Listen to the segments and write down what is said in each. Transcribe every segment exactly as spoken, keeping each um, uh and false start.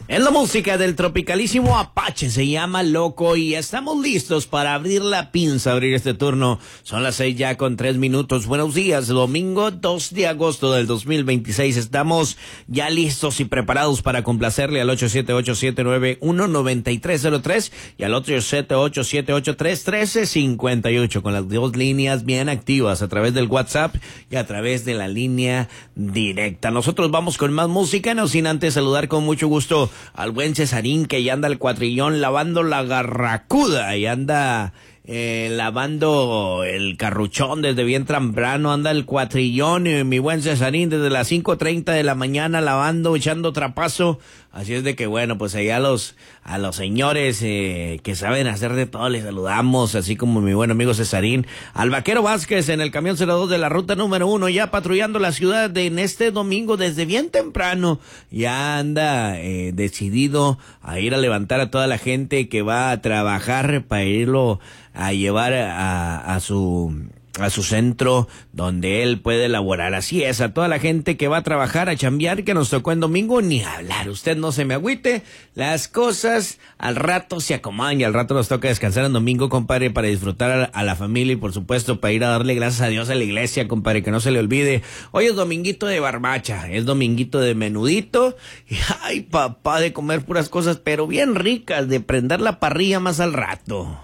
Es la música del tropicalísimo Apache, se llama Loco, y estamos listos para abrir la pinza, abrir este turno. Son las seis ya con tres minutos. Buenos días, domingo dos de agosto del dos mil veintiséis. Estamos ya listos y preparados para complacerle al ocho siete ocho, siete nueve uno, nueve tres cero tres y al ocho siete ocho, siete ocho tres, uno tres cinco ocho, con las dos líneas bien activas a través del WhatsApp y a través de la línea directa. Nosotros vamos con más música, no sin antes saludar con mucho gusto al buen Cesarín, que ya anda el cuatrillón lavando la garracuda y anda eh, lavando el carruchón desde bien temprano. Anda el cuatrillón, y mi buen Cesarín desde las cinco treinta de la mañana lavando, echando trapazo. Así es de que bueno, pues allá a los, a los señores eh, que saben hacer de todo les saludamos, así como mi buen amigo Cesarín. Al Vaquero Vázquez en el camión cero dos de la ruta número uno, ya patrullando la ciudad de, en este domingo desde bien temprano. Ya anda eh, decidido a ir a levantar a toda la gente que va a trabajar para irlo a llevar a, a su... a su centro donde él puede laborar. Así es, a toda la gente que va a trabajar, a chambear, que nos tocó en domingo, ni hablar. Usted no se me agüite, las cosas al rato se acomodan y al rato nos toca descansar en domingo, compadre, para disfrutar a, a la familia y por supuesto para ir a darle gracias a Dios a la iglesia, compadre, que no se le olvide. Hoy es dominguito de barbacha, es dominguito de menudito y ay papá, de comer puras cosas pero bien ricas, de prender la parrilla más al rato.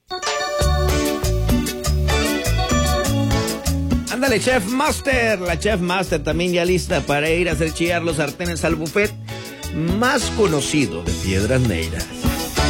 Ándale, Chef Master, la Chef Master también ya lista para ir a hacer chillar los sartenes al buffet más conocido de Piedras Negras.